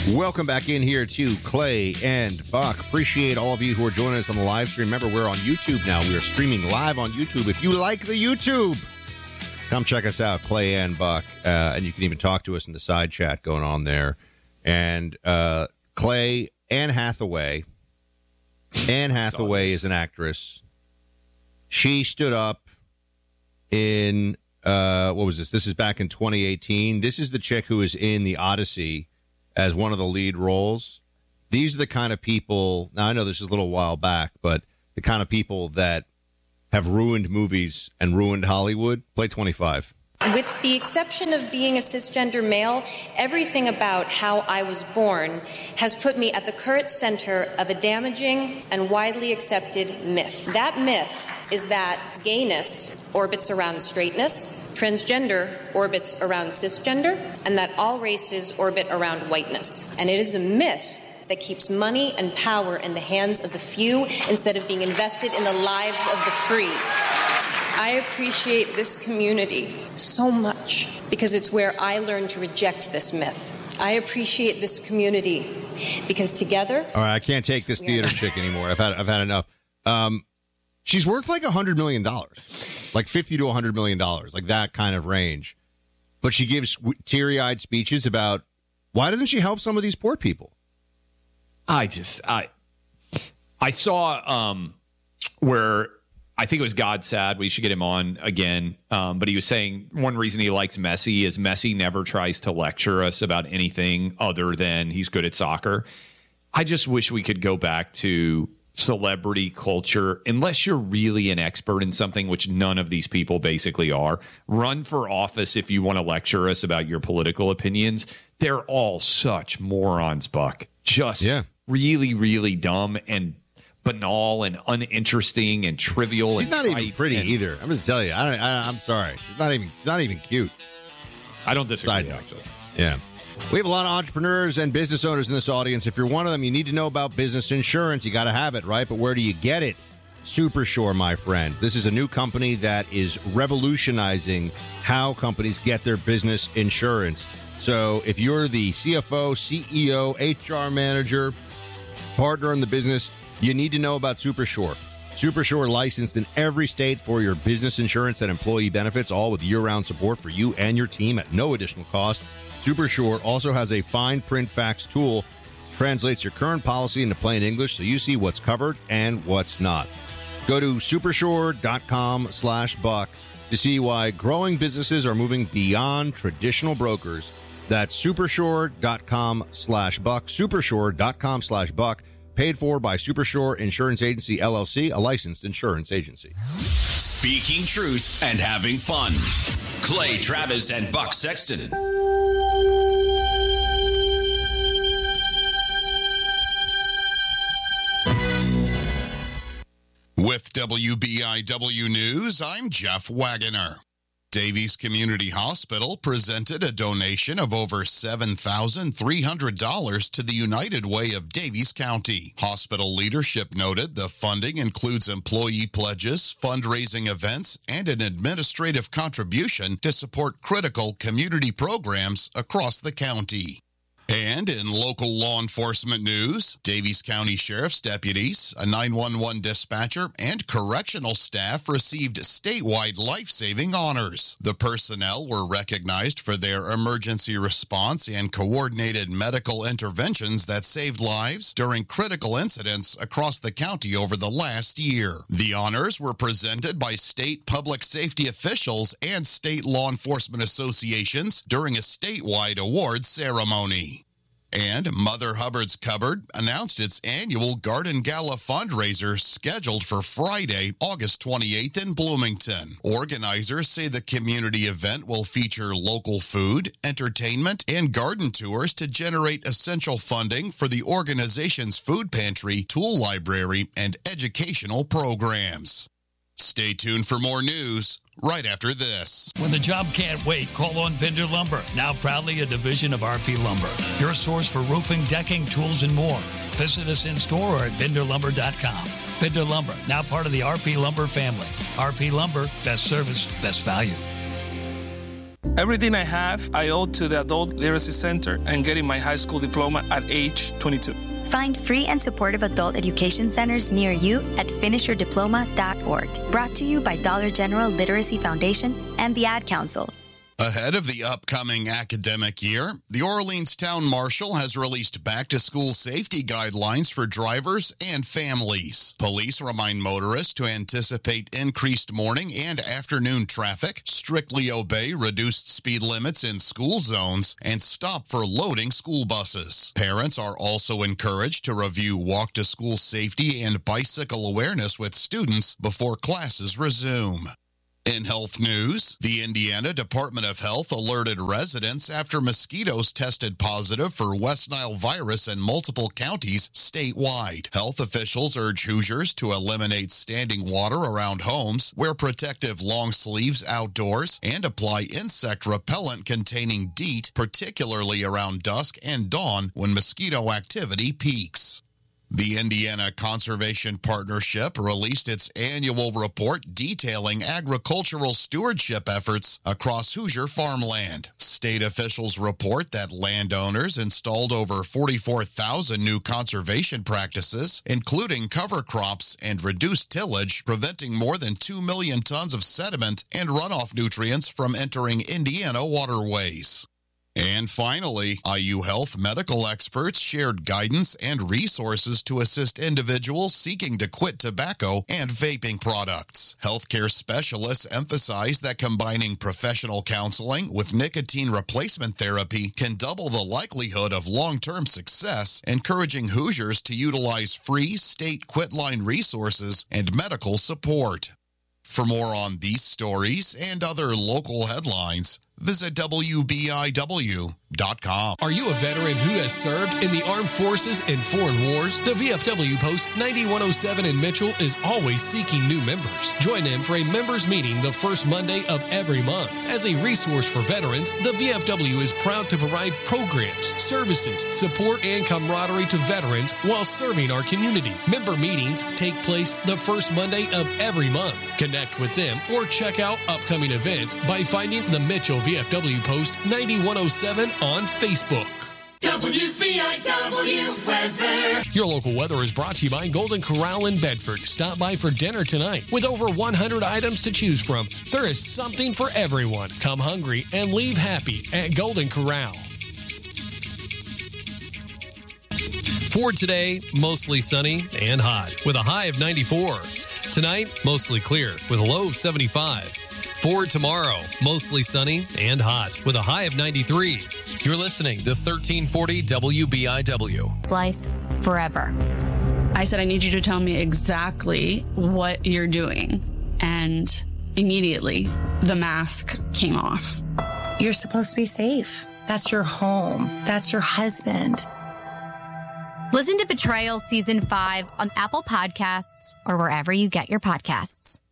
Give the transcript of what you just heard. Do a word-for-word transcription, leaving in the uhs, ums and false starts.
Welcome back in here to Clay and Buck. Appreciate all of you who are joining us on the live stream. Remember, we're on YouTube now. We are streaming live on YouTube. If you like the YouTube, come check us out, Clay and Buck. Uh, and you can even talk to us in the side chat going on there. And uh, Clay, Anne Hathaway. Anne Hathaway is an actress. She stood up in, uh, what was this? This is back in twenty eighteen. This is the chick who is in The Odyssey as one of the lead roles. These are the kind of people, now I know this is a little while back, but the kind of people that have ruined movies and ruined Hollywood. Play twenty-five. With the exception of being a cisgender male, everything about how I was born has put me at the current center of a damaging and widely accepted myth. That myth is that gayness orbits around straightness, transgender orbits around cisgender, and that all races orbit around whiteness. And it is a myth that keeps money and power in the hands of the few instead of being invested in the lives of the free. I appreciate this community so much because it's where I learned to reject this myth. I appreciate this community because together... All right, I can't take this theater chick anymore. I've had I've had enough. Um, she's worth like one hundred million dollars, like fifty to one hundred million dollars, like that kind of range. But she gives teary-eyed speeches about why doesn't she help some of these poor people? I just, I, I saw um, where... I think it was God Sad. We should get him on again. Um, but he was saying one reason he likes Messi is Messi never tries to lecture us about anything other than he's good at soccer. I just wish we could go back to celebrity culture. Unless you're really an expert in something, which none of these people basically are. Run for office if you want to lecture us about your political opinions. They're all such morons, Buck. Just yeah. really, really dumb and banal and uninteresting and trivial. She's and not even pretty and, either. I'm just telling you. I don't, I, I'm sorry. She's not even not even cute. I don't disagree, actually. Yeah. We have a lot of entrepreneurs and business owners in this audience. If you're one of them, you need to know about business insurance. You got to have it, right? But where do you get it? Supershore, my friends. This is a new company that is revolutionizing how companies get their business insurance. So if you're the C F O, C E O, H R manager, partner in the business, you need to know about Supershore. Supershore licensed in every state for your business insurance and employee benefits, all with year-round support for you and your team at no additional cost. Supershore also has a fine print fax tool that translates your current policy into plain English so you see what's covered and what's not. Go to supershore.com slash buck to see why growing businesses are moving beyond traditional brokers. That's supershore.com slash buck, supershore.com slash buck. Paid for by Supershore Insurance Agency, L L C, a licensed insurance agency. Speaking truth and having fun. Clay Travis and Buck Sexton. With W B I W News, I'm Jeff Wagoner. Davies Community Hospital presented a donation of over seven thousand three hundred dollars to the United Way of Davies County. Hospital leadership noted the funding includes employee pledges, fundraising events, and an administrative contribution to support critical community programs across the county. And in local law enforcement news, Davies County Sheriff's deputies, a nine one one dispatcher, and correctional staff received statewide life-saving honors. The personnel were recognized for their emergency response and coordinated medical interventions that saved lives during critical incidents across the county over the last year. The honors were presented by state public safety officials and state law enforcement associations during a statewide awards ceremony. And Mother Hubbard's Cupboard announced its annual Garden Gala fundraiser scheduled for Friday, August twenty-eighth in Bloomington. Organizers say the community event will feature local food, entertainment, and garden tours to generate essential funding for the organization's food pantry, tool library, and educational programs. Stay tuned for more news right after this. When the job can't wait, call on Bender Lumber, now proudly a division of R P Lumber. Your source for roofing, decking, tools, and more. Visit us in store or at bender lumber dot com. Bender Lumber, now part of the R P Lumber family. R P Lumber, best service, best value. Everything I have, I owe to the Adult Literacy Center and getting my high school diploma at age twenty-two. Find free and supportive adult education centers near you at finish your diploma dot org. Brought to you by Dollar General Literacy Foundation and the Ad Council. Ahead of the upcoming academic year, the Orleans Town Marshal has released back-to-school safety guidelines for drivers and families. Police remind motorists to anticipate increased morning and afternoon traffic, strictly obey reduced speed limits in school zones, and stop for loading school buses. Parents are also encouraged to review walk-to-school safety and bicycle awareness with students before classes resume. In health news, the Indiana Department of Health alerted residents after mosquitoes tested positive for West Nile virus in multiple counties statewide. Health officials urge Hoosiers to eliminate standing water around homes, wear protective long sleeves outdoors, and apply insect repellent containing DEET, particularly around dusk and dawn when mosquito activity peaks. The Indiana Conservation Partnership released its annual report detailing agricultural stewardship efforts across Hoosier farmland. State officials report that landowners installed over forty-four thousand new conservation practices, including cover crops and reduced tillage, preventing more than two million tons of sediment and runoff nutrients from entering Indiana waterways. And finally, I U Health medical experts shared guidance and resources to assist individuals seeking to quit tobacco and vaping products. Healthcare specialists emphasize that combining professional counseling with nicotine replacement therapy can double the likelihood of long-term success, encouraging Hoosiers to utilize free state quitline resources and medical support. For more on these stories and other local headlines, visit W B I W dot com. Are you a veteran who has served in the armed forces and foreign wars? The V F W Post ninety-one oh seven in Mitchell is always seeking new members. Join them for a members meeting the first Monday of every month. As a resource for veterans, the V F W is proud to provide programs, services, support, and camaraderie to veterans while serving our community. Member meetings take place the first Monday of every month. Connect with them or check out upcoming events by finding the Mitchell V F W Post ninety-one oh seven on Facebook. W B I W weather. Your local weather is brought to you by Golden Corral in Bedford. Stop by for dinner tonight. With over one hundred items to choose from, there is something for everyone. Come hungry and leave happy at Golden Corral. For today, mostly sunny and hot with a high of ninety-four. Tonight, mostly clear with a low of seventy-five. For tomorrow, mostly sunny and hot with a high of ninety-three. You're listening to thirteen forty W B I W. It's life forever. I said, I need you to tell me exactly what you're doing. And immediately, the mask came off. You're supposed to be safe. That's your home. That's your husband. Listen to Betrayal Season five on Apple Podcasts or wherever you get your podcasts.